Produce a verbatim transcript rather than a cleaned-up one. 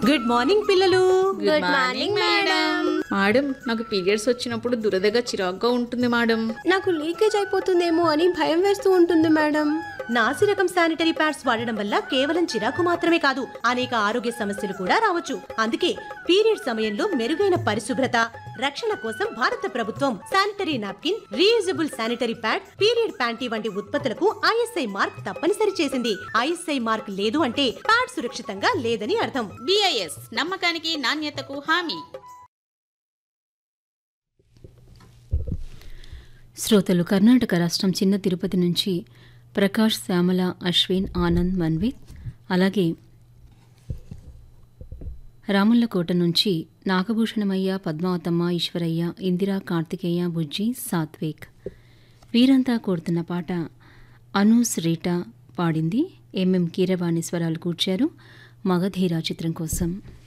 Good morning పిల్లలు. Good morning madam. Madam నాకు periods వచ్చినప్పుడు దురదగా చిరాగ్గా ఉంటుంది మేడం. నాకు లీకేజ్ అయిపోతుందేమో అని భయం వేస్తూ ఉంటుంది మేడం. నాసి రకం శానిటరీ ప్యాడ్స్ వాడడం వల్ల కేవలం చిరాకు మాత్రమే కాదు, అనేక ఆరోగ్య సమస్యలు కూడా రావచ్చు. అందుకే పీరియడ్ సమయంలో మెరుగైన పరిశుభ్రత, రక్షణ కోసం భారత ప్రభుత్వం sanitary napkin, reusable sanitary pad, period panty వంటి ఉత్పత్తులకు ఐఎస్ఐ మార్క్ తప్పనిసరి చేసింది. ఐఎస్ఐ మార్క్ లేదు అంటే ప్యాడ్ సురక్షితంగా లేదని అర్థం. బిఐఎస్ నమ్మకానికి నాణ్యతకు హామీ. శ్రోతలు కర్ణాటక రాష్ట్రం చిన్న తిరుపతి నుంచి ప్రకాష్, శ్యామల, అశ్విన్, ఆనంద్, మన్విత్, అలాగే రాముల్లకోట నుంచి నాగభూషణమయ్య, పద్మావతమ్మ, ఈశ్వరయ్య, ఇందిరా, కార్తికేయ, బుజ్జి, సాత్విక్ వీరంతా కోరుతున్న పాట అనూస్ రీటా పాడింది. ఎంఎం కీరవాణి స్వరాలు కూర్చారు. మగధీరా చిత్రం కోసం.